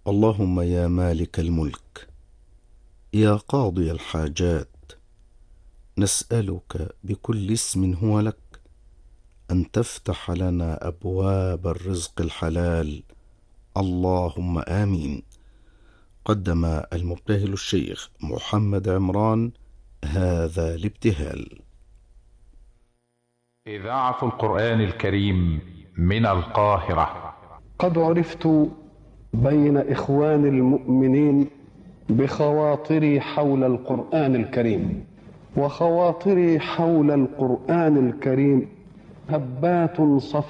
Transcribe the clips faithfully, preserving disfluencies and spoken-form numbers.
اللهم يا مالك الملك يا قاضي الحاجات، نسألك بكل اسم هو لك أن تفتح لنا أبواب الرزق الحلال، اللهم آمين. قدم المبتهل الشيخ محمد عمران هذا الابتهال. إذاعة القرآن الكريم من القاهرة. قد عرفت بين إخوان المؤمنين بخواطري حول القرآن الكريم، وخواطري حول القرآن الكريم هبات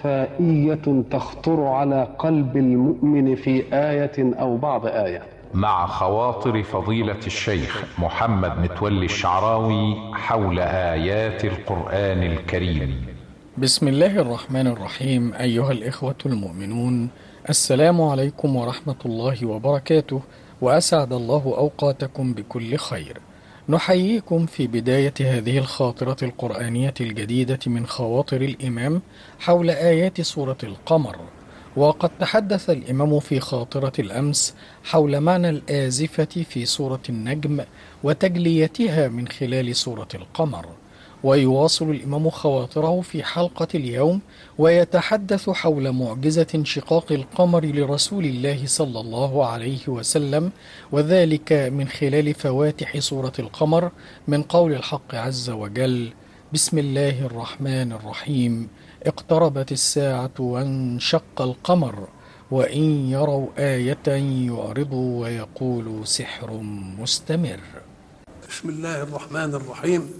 صفائية تخطر على قلب المؤمن في آية أو بعض آية. مع خواطر فضيلة الشيخ محمد متولي الشعراوي حول آيات القرآن الكريم. بسم الله الرحمن الرحيم. أيها الإخوة المؤمنون، السلام عليكم ورحمة الله وبركاته، وأسعد الله أوقاتكم بكل خير. نحييكم في بداية هذه الخاطرة القرآنية الجديدة من خواطر الإمام حول آيات سورة القمر. وقد تحدث الإمام في خاطرة الأمس حول معنى الآزفة في سورة النجم وتجليتها من خلال سورة القمر، ويواصل الإمام خواطره في حلقة اليوم ويتحدث حول معجزة انشقاق القمر لرسول الله صلى الله عليه وسلم، وذلك من خلال فواتح سورة القمر من قول الحق عز وجل: بسم الله الرحمن الرحيم، اقتربت الساعة وانشق القمر وإن يروا آية يعرضوا ويقولوا سحر مستمر. بسم الله الرحمن الرحيم.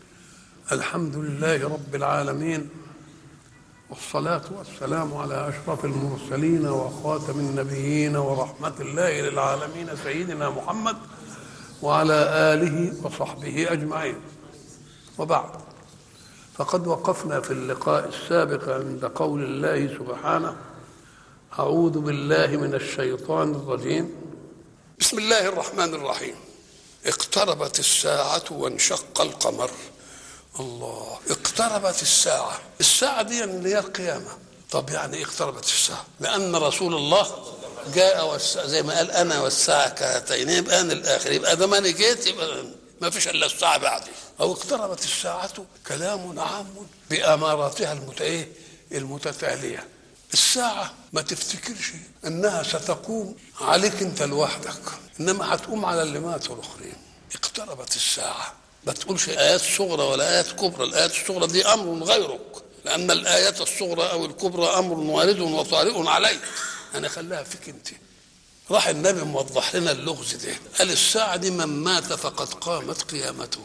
الحمد لله رب العالمين، والصلاة والسلام على أشرف المرسلين وخاتم النبيين ورحمة الله للعالمين سيدنا محمد وعلى آله وصحبه أجمعين. وبعد، فقد وقفنا في اللقاء السابق عند قول الله سبحانه: أعوذ بالله من الشيطان الرجيم، بسم الله الرحمن الرحيم، اقتربت الساعة وانشق القمر. الله، اقتربت الساعة. الساعة دي اللي هي القيامة. طب يعني اقتربت الساعة؟ لأن رسول الله جاء والساعة زي ما قال أنا والساعة كهاتين، يبقى أنا الآخر، يبقى ده ما أنا جيت، يبقى ما فيش إلا الساعة بعدي. أو اقتربت الساعة كلام عام بأماراتها المت المتتالية. الساعة ما تفتكرش أنها ستقوم عليك أنت لوحدك، إنما هتقوم على اللي ماتوا الآخرين. اقتربت الساعة، ما تقولش آيات صغرى ولا آيات كبرى. الآيات الصغرى دي أمر غيرك، لأن الآيات الصغرى أو الكبرى أمر وارد وطارئ عليك، أنا خليها فيك أنت. راح النبي موضح لنا اللغز ده، قال الساعة دي من مات فقد قامت قيامته.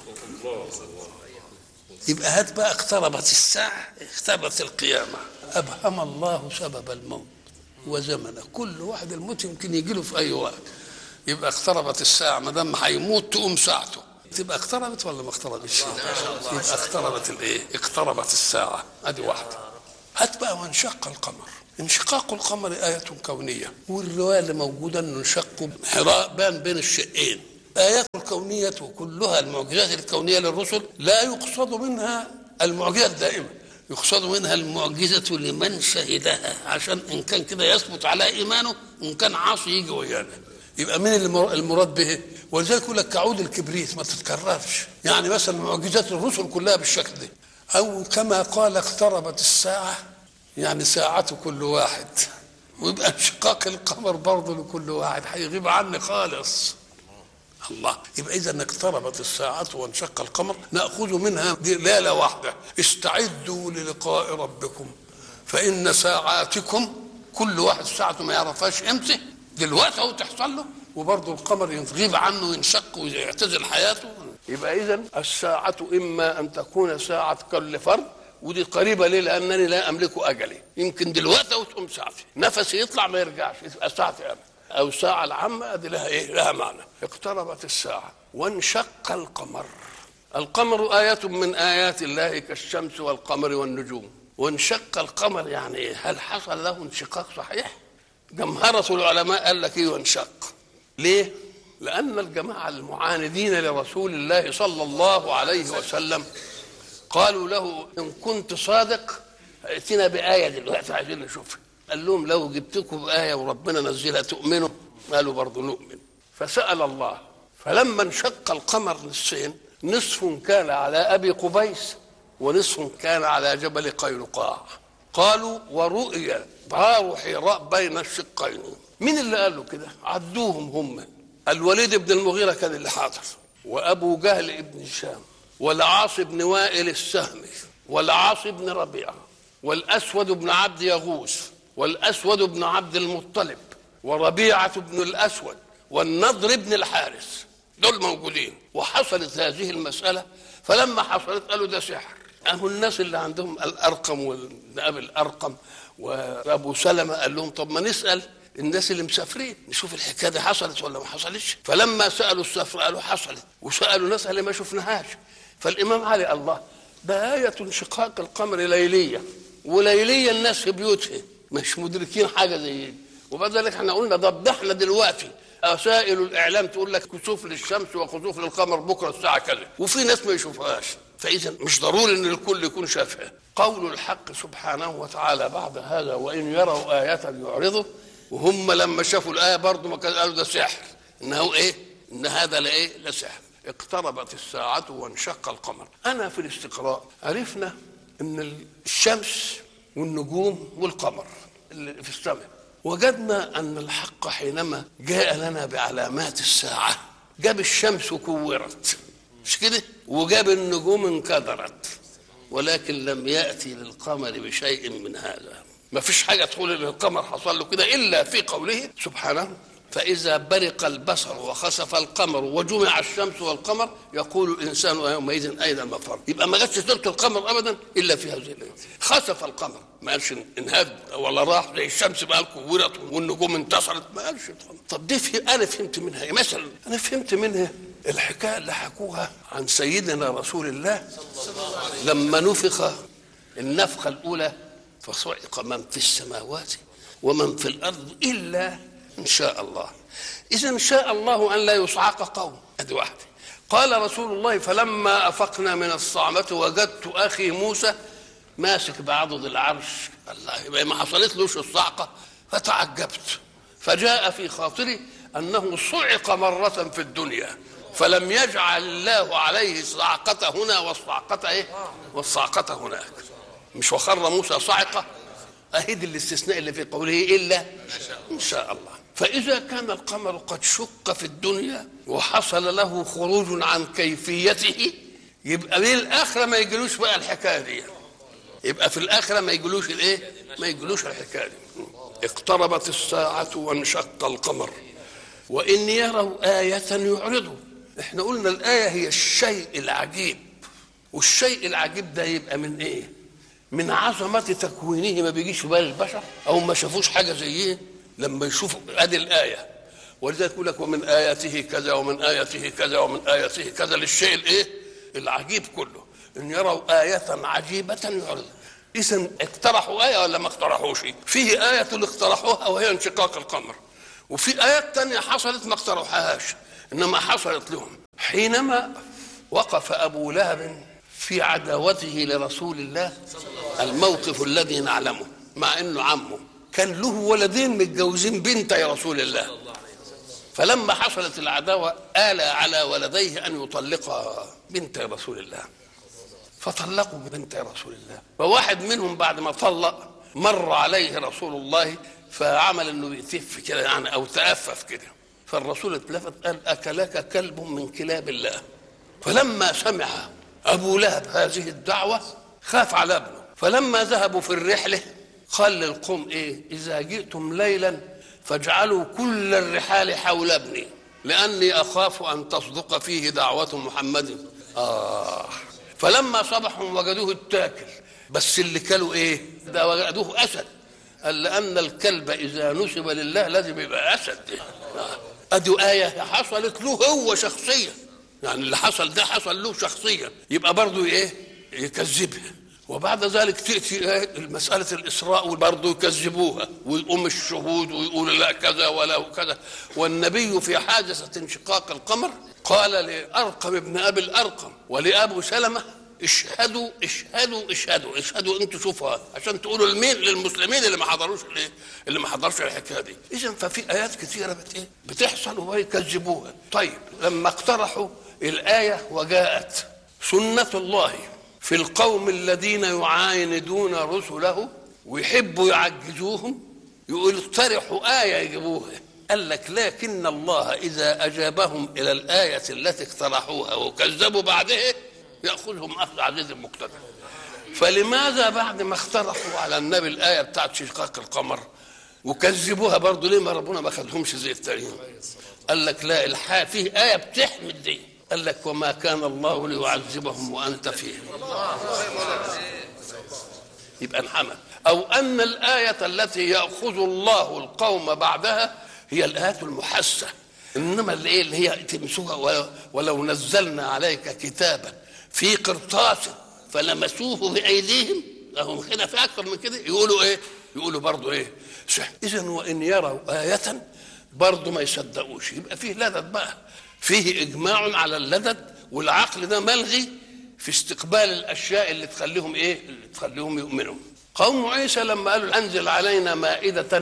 يبقى هات بقى اقتربت الساعة، اقتربت القيامة. أبهم الله سبب الموت وزمنه، كل واحد الموت يمكن يجي له في أي وقت. يبقى اقتربت الساعة، ما دام هيموت تقوم ساعته. تبقى اقتربت ولا ما اقتربتش؟ يبقى اقتربت الايه؟ اقتربت الساعة. ادي واحدة. هات بقى وانشق القمر. انشقاق القمر آية كونية، والرواية اللي موجودة انه انشق حراء بان بين الشقين. آيات الكونية كلها المعجزات الكونية للرسل لا يقصد منها المعجزة الدائمة، يقصد منها المعجزة لمن شهدها، عشان إن كان كده يثبت على إيمانه، وإن كان عاصي يجي ويانا. يبقى مين المراد به؟ ولذلك يقول لك كعود الكبريت ما تتكررش. يعني مثلا معجزات الرسل كلها بالشكل ده. أو كما قال اقتربت الساعة، يعني ساعة كل واحد. ويبقى انشقاق القمر برضه لكل واحد، هيغيب عني خالص. الله، يبقى إذا اقتربت الساعة وانشق القمر نأخذ منها ليلة واحدة: استعدوا للقاء ربكم فإن ساعاتكم، كل واحد ساعته ما يعرفهاش امتى، دلوقتي اهو تحصل له. وبرضه القمر يغيب عنه وينشق ويعتزل حياته. يبقى إذن الساعة إما أن تكون ساعة كل فرد، ودي قريبة ليه؟ لأنني لا أملك أجلي، يمكن دلوقتي وتقوم ساعتي، نفسي يطلع ما يرجعش، يبقى ساعتي أنا. أو ساعة العامة دي لها إيه؟ لها معنى. اقتربت الساعة وانشق القمر. القمر آية من آيات الله كالشمس والقمر والنجوم. وانشق القمر يعني إيه؟ هل حصل له انشقاق صحيح؟ جمهرة العلماء قال لك إيه وانشق. ليه؟ لأن الجماعة المعاندين لرسول الله صلى الله عليه وسلم قالوا له: إن كنت صادق ائتنا بآية دلوقتي عايزين نشوفها. قال لهم: لو جبتكم بآية وربنا نزلها تؤمنوا؟ قالوا برضه نؤمن. فسأل الله، فلما انشق القمر نصفين، نصف كان على أبي قبيس ونصف كان على جبل قينقاع. قالوا ورؤيا غار حراء بين الشقين. مين اللي قال له كده؟ عدوهم هم: الوليد بن المغيرة كان اللي حاضر، وأبو جهل ابن هشام، والعاص بن وائل السهمي، والعاص بن ربيعة، والأسود بن عبد يغوث، والأسود بن عبد المطلب، وربيعة بن الأسود، والنضر بن الحارث. دول موجودين. وحصلت هذه المسألة، فلما حصلت قالوا ده سحر. أهو الناس اللي عندهم الأرقم والأب الأرقم وأبو سلمة قال لهم طب ما نسأل الناس اللي مسافرين نشوف الحكاية دي حصلت ولا ما حصلتش. فلما سألوا السفر قالوا حصلت، وسألوا ناس اللي ما شفناهاش. فالإمام علي الله ده آية انشقاق القمر ليلية، وليلية الناس في بيوتها مش مدركين حاجة زي دي. وبذلك احنا قلنا ده احنا دلوقتي وسائل الإعلام تقول لك كسوف للشمس وخسوف للقمر بكرة الساعة كذا، وفي ناس ما يشوفهاش. فإذا مش ضروري إن الكل يكون شافها. قول الحق سبحانه وتعالى بعد هذا: وإن يروا آية يعرضوا. وهم لما شافوا الآية برضه ما كانوا قالوا ده سحر، إنه إيه؟ إن هذا لإيه؟ لسحر. اقتربت الساعة وانشق القمر. أنا في الاستقراء عرفنا إن الشمس والنجوم والقمر اللي في السماء، وجدنا أن الحق حينما جاء لنا بعلامات الساعة جاب الشمس كورت، مش كده؟ وجاب النجوم انكدرت، ولكن لم يأتي للقمر بشيء من هذا. ما فيش حاجة تقول إن القمر حصل له كده إلا في قوله سبحانه: فإذا برق البصر وخسف القمر وجمع الشمس والقمر يقول الإنسان يومئذ أين المفر. يبقى ما جاتش سيرة القمر أبدا إلا في هذه الآية. خسف القمر ما قالش انهد ولا راح، زي الشمس بقى كورت والنجوم انتصرت، ما قالش. طب دي في أنا فهمت منها إيه؟ مثلا أنا فهمت منها الحكاية اللي حكوها عن سيدنا رسول الله لما نفخ النفخة الأولى فصعق من في السماوات ومن في الأرض إلا إن شاء الله. إذا إن شاء الله أن لا يصعق قوم. أدي واحدة. قال رسول الله: فلما أفقنا من الصعمة وجدت أخي موسى ماسك بعضد العرش. الله، يبقى ما حصلت لوش الصعقة. فتعجبت، فجاء في خاطري أنه صعق مرة في الدنيا فلم يجعل الله عليه صعقة هنا والصعقة إيه؟ والصعقة هناك. مش وخر موسى صعقة، أهيد الاستثناء اللي في قوله إلا إن شاء الله. فإذا كان القمر قد شق في الدنيا وحصل له خروج عن كيفيته، يبقى بالآخرة ما يجلوش بقى الحكاية دي. يبقى في الآخرة ما يجلوش الإيه؟ ما يجلوش الحكاية دي. اقتربت الساعة وانشق القمر وإن يروا آية يعرضوا. احنا قلنا الآية هي الشيء العجيب، والشيء العجيب ده يبقى من إيه؟ من عظمة تكوينه، ما بيجيش في بال البشر أو ما شافوش حاجة زيه لما يشوفوا ادي الآية. ولذلك يقول لك ومن آياته كذا ومن آياته كذا ومن آياته كذا، للشيء الايه؟ العجيب كله. ان يروا آية عجيبة يعرض. إذا اقترحوا آية ولا ما اقترحوش؟ فيه آية اللي اقترحوها وهي انشقاق القمر، وفي آيات تانية حصلت ما اقترحوهاش انما حصلت لهم. حينما وقف أبو لهب في عداوته لرسول الله، الموقف الذي نعلمه، مع انه عمه كان له ولدين متجوزين بنت يا رسول الله، فلما حصلت العداوة آل على ولديه أن يطلق بنت رسول الله، فطلقوا بنت رسول الله. فواحد منهم بعد ما طلق مر عليه رسول الله فعمل انه يتف كده يعني او تأفف كده، فالرسول اتلفت قال: أكلك كلب من كلاب الله. فلما سمع أبو لهب هذه الدعوة خاف على ابنه، فلما ذهبوا في الرحلة قال للقوم: إيه إذا جئتم ليلا فاجعلوا كل الرحال حول ابني لأني أخاف أن تصدق فيه دعوة محمد. آه فلما صبحوا وجدوه التاكل، بس اللي كلوا إيه؟ ده وجدوه أسد. قال: لأن الكلب إذا نسب لله لازم يبقى أسد. آه. أدي آية حصلت له هو شخصيا، يعني اللي حصل ده حصل له شخصيا، يبقى برضو إيه؟ يكذبها. وبعد ذلك تأتي مسألة الإسراء وبرضه يكذبوها ويقوم الشهود ويقول لا كذا ولا كذا. والنبي في حادثة انشقاق القمر قال لأرقم ابن أبي الأرقم ولأبو سلمة: اشهدوا اشهدوا اشهدوا اشهدوا انتوا شوفوا عشان تقولوا لمين؟ للمسلمين اللي ما حضروش الايه؟ اللي ما حضرش الحكايه دي. اذا ففي ايات كثيره بت ايه؟ بتحصل ويكذبوها. طيب لما اقترحوا الايه وجاءت سنه الله في القوم الذين يعاندون رسله ويحبوا يعجزوهم، يقولوا اقترحوا ايه يجيبوها. قال لك لكن الله اذا اجابهم الى الايه التي اقترحوها وكذبوا بعدها ياخذهم اخذ عزيز مقتدر. فلماذا بعد ما اقترحوا على النبي الايه بتاعت شقاق القمر وكذبوها برضه ليه ما ربنا ما خدهمش زي التانيين؟ قال لك لا، الحق فيه ايه بتحمد دي. قال لك وما كان الله ليعذبهم وانت فيهم. يبقى انحمد. او ان الايه التي ياخذ الله القوم بعدها هي الايات المحسه، انما اللي ايه اللي هي تمسوها ولو نزلنا عليك كتابا في قرطاس فلمسوه بايديهم لهم هنا في اكثر من كده يقولوا ايه؟ يقولوا برضه ايه؟ سحر. اذا وان يروا ايه برضه ما يصدقوش. يبقى فيه لدد بقى، فيه اجماع على اللدد، والعقل ده ملغي في استقبال الاشياء اللي تخليهم ايه؟ اللي تخليهم يؤمنوا. قوم عيسى لما قالوا انزل علينا مائده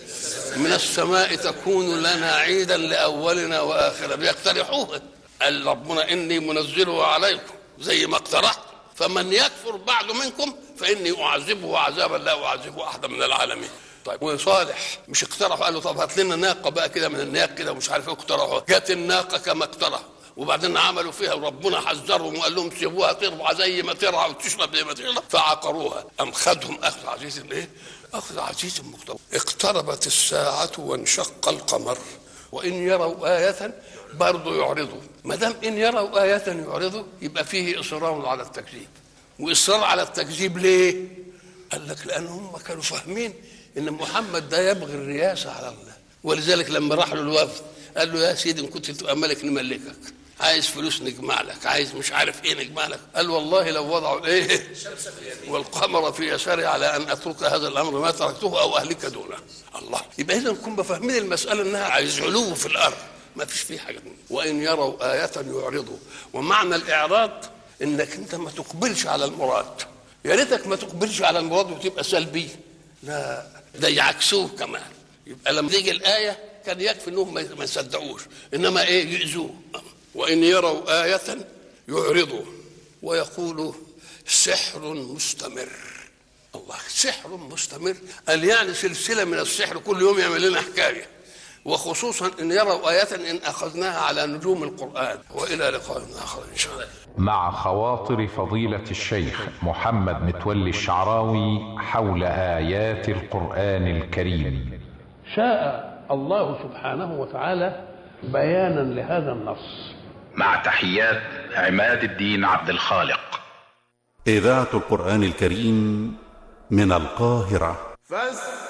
من السماء تكون لنا عيدا لاولنا واخرنا، بيقترحوها. قال ربنا اني منزله عليكم زي ما اقترحت، فمن يكفر بعد منكم فاني اعذبه عذابا لا اعذبه احدا من العالمين. طيب وصالح مش اقترحوا؟ قالوا طب هات لنا ناقه بقى كده من الناق كده ومش عارف ايه، اقترحوا جت الناقه كما اقترحوا، وبعدين عملوا فيها وربنا حذرهم وقال لهم سيبوها تربع زي ما ترعى وتشرب زي ما تشرب، فعقروها. ام خدهم اخذ عزيز الايه؟ اخذ عزيز مقتدر. اقتربت الساعه وانشق القمر وان يروا ايه برضه يعرضوا. ما دام ان يروا ايه يعرضوا يبقى فيه اصرار على التكذيب. واصرار على التكذيب ليه؟ قال لك لان هم كانوا فاهمين ان محمد ده يبغي الرياسه على الله، ولذلك لما راح له الوفد قال له يا سيدي ان كنت تبقى ملك نملكك، عايز فلوس نجمع لك، عايز مش عارف ايه نجمع لك. قال والله لو وضعوا ايه والقمر في يساري على ان اترك هذا الامر ما تركته او اهلك دونه. الله. يبقى اذا نكون فاهمين المساله انها عايز علو في الارض، ما فيش فيه حاجه. وان يروا ايه يعرضوا. ومعنى الاعراض انك انت ما تقبلش على المراد. يا ريتك ما تقبلش على المراد وتبقى سلبي، لا ده يعكسوه كمان. يبقى لما تيجي الايه كان يكفي انهم ما يصدقوش، انما ايه؟ يؤذوه. وان يروا ايه يعرضوا ويقولوا سحر مستمر. الله، سحر مستمر. قال يعني سلسله من السحر كل يوم يعمل لنا حكايه. وخصوصا ان يروا ايه ان اخذناها على نجوم القران. والى لقاء اخر ان شاء الله. مع خواطر فضيلة الشيخ محمد متولي الشعراوي حول آيات القرآن الكريم. شاء الله سبحانه وتعالى بيانا لهذا النص. مع تحيات عماد الدين عبد الخالق. إذاعة القرآن الكريم من القاهرة.